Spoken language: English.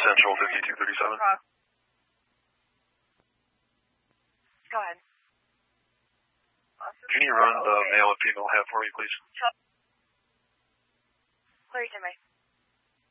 Central 5237. Go ahead. Can you run the male and female head for me, please? Clary, to me.